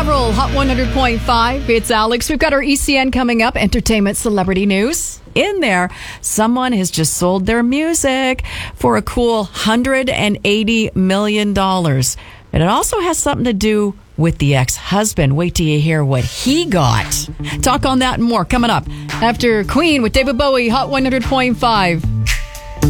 Haverhill, Hot 100.5. It's Alex. We've got our ECN coming up, entertainment celebrity news. In there, someone has just sold their music for a cool $180 million. And it also has something to do with the ex-husband. Wait till you hear what he got. Talk on that and more coming up after Queen with David Bowie, Hot 100.5.